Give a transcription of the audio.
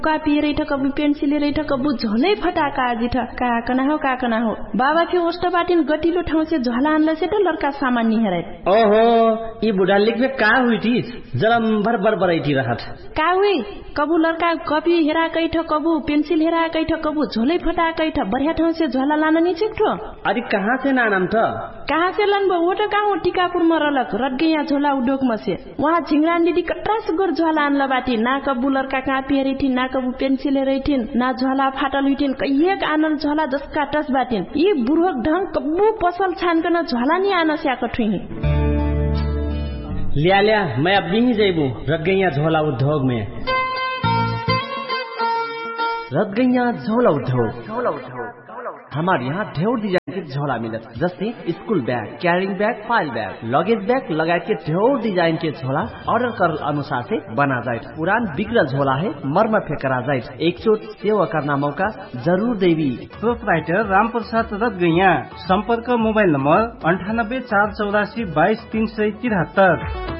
कापी रैठ कबु पेन्सिल रैठ कबु झोलै फटाका आजिठ काकना हो बाबा के ओष्ट बाटिन गटिलो ठाउँ से झोला आनला से लड़का सामान नि हेरै ओहो ई बुढा लिखबे का हुइटी जलम भर बरैठी रहत का हुइ कबु लड़का कपी हेरा कैठ कबु पेन्सिल हेरा कैठ कबु झोलै फटा कैठ बढ़िया ठाउँ से झोला लान नि छिक्ठो अरे कहाँ से नाम त कहाँ से लन वो त कहाँ टिकापुर मरलक रटगैया झोला उडोक मसे वहाँ झिंगरान दिदी कट्रास गोर झोला आनला बाटी ना कबु लड़का कापी हेरैठी ना कबु पेन्सिल हेरैठिन ना झोला फाटल हुइठिन कहिएक आनल झोला जसका टस बाटिन यी बुढोक ढंग कबु पसल छानकन झोला नि आन स्याक ठुही लिया मैं अब नहीं जैबू रटगैया झोला उद्योग में रटगैया झोला उद्योग हमारे यहाँ ढेर डिजाइन के झोला मिलत जैसे school bag carrying bag file bag luggage bag लगायत के ढेर डिजाइन के झोला ऑर्डर कर अनुसार से बना जाए पुरान बिगड़ल झोला है मर्म फेकरा जाए एक चोट सेवा करना मौका जरूर देवी प्रोपराइटर रामप्रसाद रटगैया संपर्क मोबाइल नंबर 98 484 22 373